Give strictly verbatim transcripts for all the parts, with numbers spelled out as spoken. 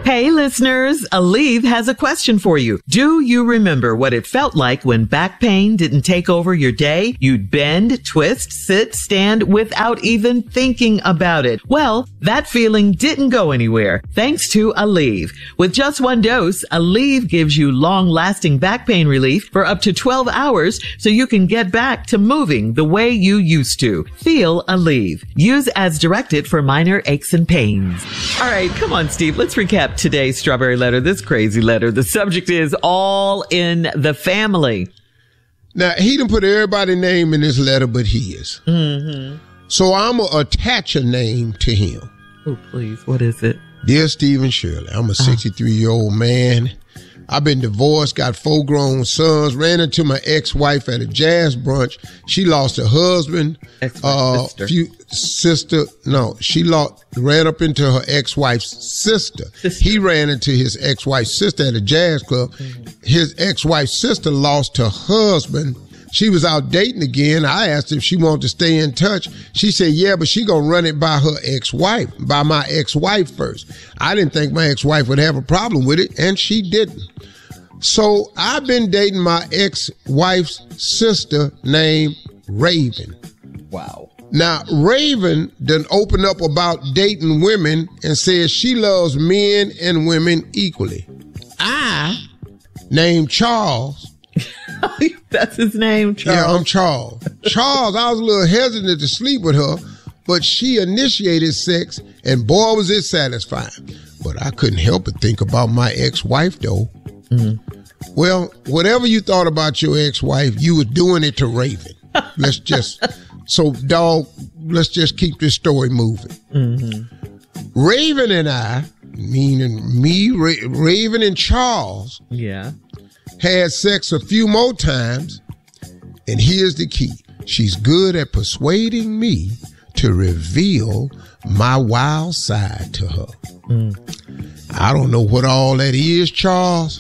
Hey, listeners, Aleve has a question for you. Do you remember what it felt like when back pain didn't take over your day? You'd bend, twist, sit, stand without even thinking about it. Well, that feeling didn't go anywhere thanks to Aleve. With just one dose, Aleve gives you long-lasting back pain relief for up to twelve hours so you can get back to moving the way you used to. Feel Aleve. Use as directed for minor aches and pains. All right, come on, Steve. Let's recap today's Strawberry Letter, this crazy letter. The subject is all in the family. Now, he didn't put everybody's name in this letter but his. Mm-hmm. So I'm going to attach a name to him. Oh, please. What is it? Dear Stephen Shirley, I'm a sixty-three-year-old man. I've been divorced, got four grown sons, ran into my ex-wife at a jazz brunch. She lost her husband. Uh, sister. Few, sister. No, she lost, ran up into her ex-wife's sister. sister. He ran into his ex-wife's sister at a jazz club. Mm-hmm. His ex-wife's sister lost her husband. She was out dating again. I asked if she wanted to stay in touch. She said, yeah, but she gonna run it by her ex-wife, by my ex-wife first. I didn't think my ex-wife would have a problem with it, and she didn't. So I've been dating my ex-wife's sister named Raven. Wow. Now, Raven done opened up about dating women and says she loves men and women equally. I, named Charles, that's his name, Charles. Yeah, I'm Charles. Charles, I was a little hesitant to sleep with her, but she initiated sex, and boy, was it satisfying. But I couldn't help but think about my ex-wife, though. Mm-hmm. Well, whatever you thought about your ex-wife, you were doing it to Raven. Let's just, so dog, let's just keep this story moving. Mm-hmm. Raven and I, meaning me, Ra- Raven and Charles, yeah, had sex a few more times, and here's the key. She's good at persuading me to reveal my wild side to her. Mm. I don't know what all that is, Charles.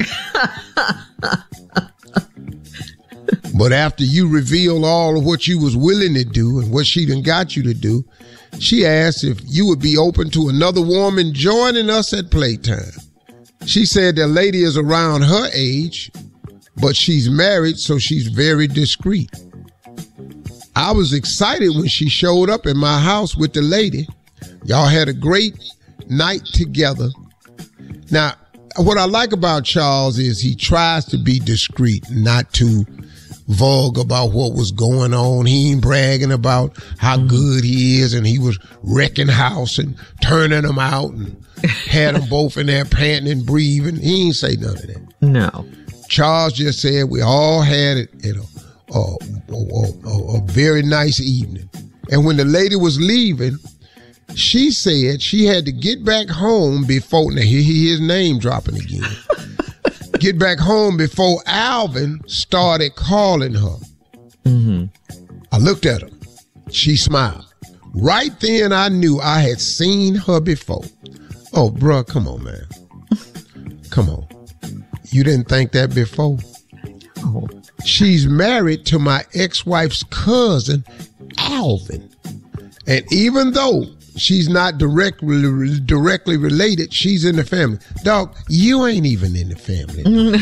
But after you reveal all of what you was willing to do and what she done got you to do, she asked if you would be open to another woman joining us at playtime. She said the lady is around her age, but she's married, so she's very discreet. I was excited when she showed up in my house with the lady. Y'all had a great night together. Now, what I like about Charles is he tries to be discreet, not too vague about what was going on. He ain't bragging about how good he is, and he was wrecking house and turning them out and had them both in there panting and breathing. He ain't say none of that. No. Charles just said we all had it, you know, a, a, a, a very nice evening. And when the lady was leaving, she said she had to get back home before, now here his name dropping again, get back home before Alvin started calling her. Mm-hmm. I looked at her. She smiled. Right then I knew I had seen her before. Oh, bruh, come on, man. Come on. You didn't think that before? Oh. She's married to my ex-wife's cousin, Alvin. And even though she's not directly directly related, she's in the family. Dog, you ain't even in the family.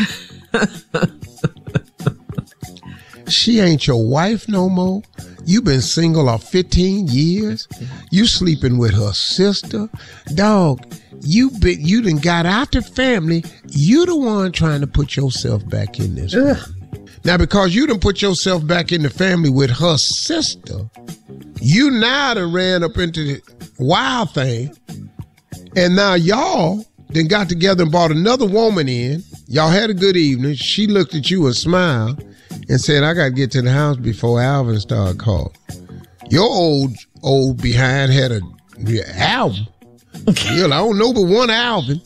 She ain't your wife no more. You been single for fifteen years. You sleeping with her sister. Dog, you been, you done got out the family. You the one trying to put yourself back in this. Now, because you done put yourself back in the family with her sister, you now done ran up into the wild thing. And now y'all then got together and brought another woman in. Y'all had a good evening. She looked at you and smiled and said, I got to get to the house before Alvin started calling. Your old, old behind had a yeah, album. Yeah, I don't know but one Alvin.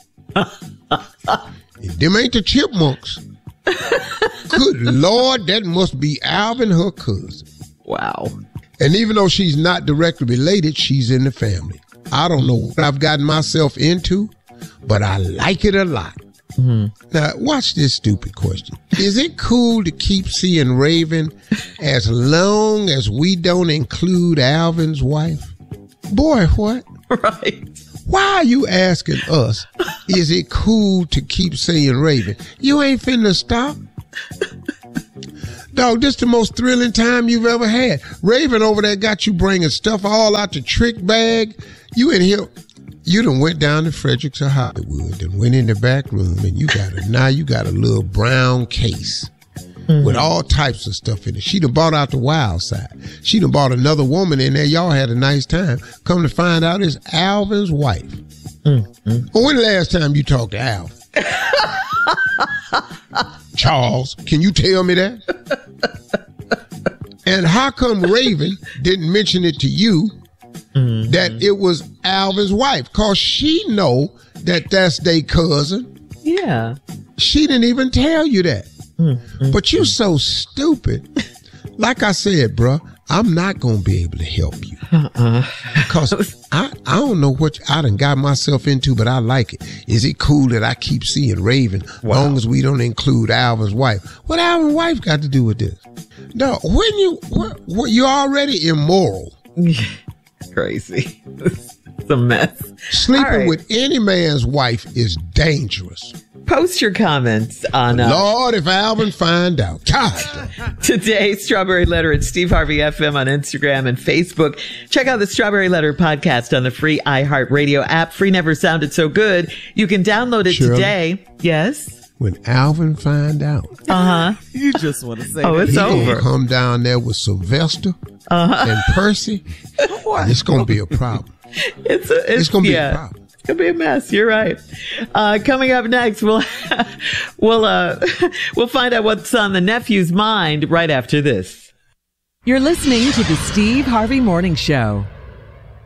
Them ain't the Chipmunks. Good Lord, that must be Alvin, her cousin. Wow. And even though she's not directly related, she's in the family. I don't know what I've gotten myself into, but I like it a lot. Mm-hmm. Now, watch this stupid question. Is it cool to keep seeing Raven as long as we don't include Alvin's wife? Boy, what? Right. Why are you asking us, is it cool to keep saying Raven? You ain't finna stop. Dog, this the most thrilling time you've ever had. Raven over there got you bringing stuff all out the trick bag. You in here, you done went down to Fredericks or Hollywood and went in the back room and you got a, now you got a little brown case mm-hmm. with all types of stuff in it. She done bought out the wild side. She done bought another woman in there. Y'all had a nice time. Come to find out it's Alvin's wife. Mm-hmm. Well, when the last time you talked to Alvin? Charles, can you tell me that? And how come Raven didn't mention it to you mm-hmm. that it was Alvin's wife? Because she know that that's their cousin. Yeah. She didn't even tell you that. Mm-hmm. But you so stupid. Like I said, bruh, I'm not going to be able to help you. Uh-uh. Because I, I don't know what I done got myself into, but I like it. Is it cool that I keep seeing Raven wow. long as we don't include Alvin's wife? What Alvin's wife got to do with this? No, when you, what, what, you're already immoral. Crazy. It's a mess. Sleeping right. with any man's wife is dangerous. Post your comments on uh, Lord, if Alvin find out. God. Today's Strawberry Letter at Steve Harvey F M on Instagram and Facebook. Check out the Strawberry Letter podcast on the free iHeartRadio app. Free never sounded so good. You can download it Shirley, today. Yes. When Alvin find out. Uh-huh. You just want to say oh, that. it's he over. Come down there with Sylvester uh-huh. and Percy. It's going to be a problem. It's, a, it's, it's going to be yeah. a problem. It's gonna be a mess. You're right. Uh, coming up next, we'll we'll uh, we'll find out what's on the nephew's mind right after this. You're listening to the Steve Harvey Morning Show.